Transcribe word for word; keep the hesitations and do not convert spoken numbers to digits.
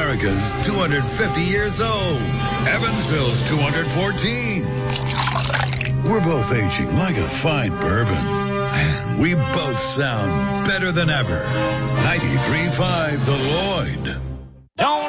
America's two hundred fifty years old. Evansville's two hundred fourteen. We're both aging like a fine bourbon. And we both sound better than ever. ninety-three point five The Lloyd. Don't